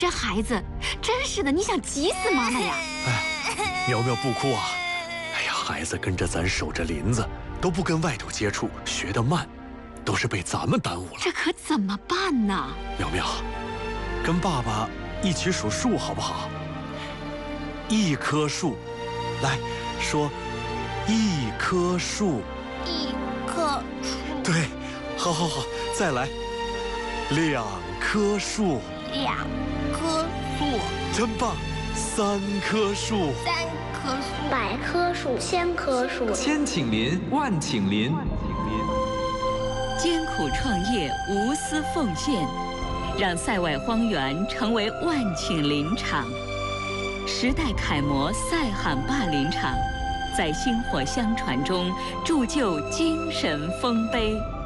这孩子真是的，你想急死妈妈呀！ 哎，苗苗不哭啊！哎呀，孩子跟着咱守着林子，都不跟外头接触，学得慢，都是被咱们耽误了。 这可怎么办呢？ 苗苗，跟爸爸一起数树好不好？一棵树，来说，一棵树。 一棵树。 对，好，再来，两棵树。 两棵树。 真棒！3棵树。 3棵树。 100棵树。1000棵树。 千顷林，万顷林。 艰苦创业，无私奉献，让塞外荒原成为万顷林场。时代楷模塞罕坝林场，在薪火相传中铸就精神丰碑。